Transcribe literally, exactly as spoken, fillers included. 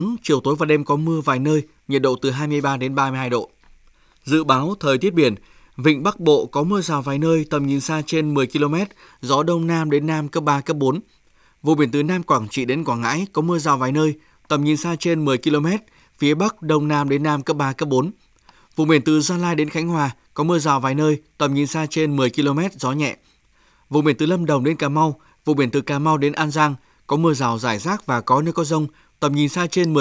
chiều tối và đêm có mưa vài nơi, nhiệt độ từ hai mươi ba đến ba mươi hai độ. Dự báo thời tiết biển, vịnh Bắc Bộ có mưa rào vài nơi, tầm nhìn xa trên mười ki lô mét, gió đông nam đến nam cấp ba, cấp bốn. Vùng biển từ Nam Quảng Trị đến Quảng Ngãi có mưa rào vài nơi, tầm nhìn xa trên mười ki lô mét, phía Bắc đông nam đến nam cấp ba, cấp bốn. Vùng biển từ Gia Lai đến Khánh Hòa có mưa rào vài nơi, tầm nhìn xa trên mười ki lô mét, gió nhẹ. Vùng biển từ Lâm Đồng đến Cà Mau, vùng biển từ Cà Mau đến An Giang có mưa rào rải rác và có nơi có dông, tầm nhìn xa trên mười